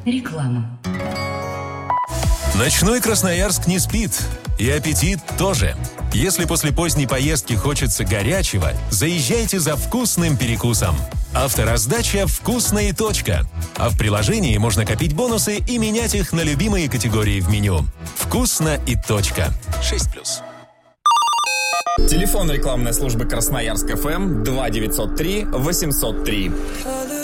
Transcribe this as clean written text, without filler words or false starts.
Реклама. Ночной Красноярск не спит. И аппетит тоже. Если после поздней поездки хочется горячего, заезжайте за вкусным перекусом. Автораздача «Вкусно и точка». А в приложении можно копить бонусы и менять их на любимые категории в меню. «Вкусно и точка». 6+. Телефон рекламной службы Красноярск ФМ 2903 803.